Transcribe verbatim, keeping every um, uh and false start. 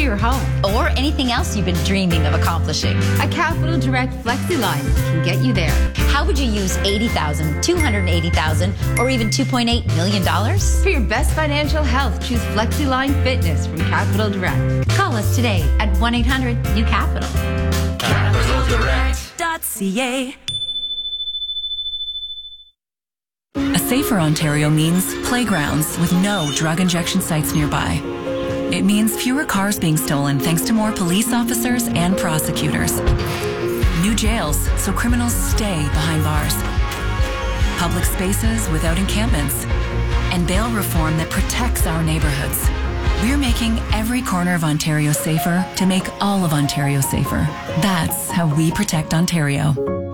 your home. Or anything else you've been dreaming of accomplishing. A Capital Direct FlexiLine can get you there. How would you use eighty thousand dollars, two hundred eighty thousand dollars, or even two point eight million dollars? For your best financial health, choose FlexiLine Fitness from Capital Direct. Call us today at one eight hundred new capital. capital direct dot c a. A safer Ontario means playgrounds with no drug injection sites nearby. It means fewer cars being stolen thanks to more police officers and prosecutors. New jails so criminals stay behind bars. Public spaces without encampments. And bail reform that protects our neighborhoods. We're making every corner of Ontario safer to make all of Ontario safer. That's how we protect Ontario.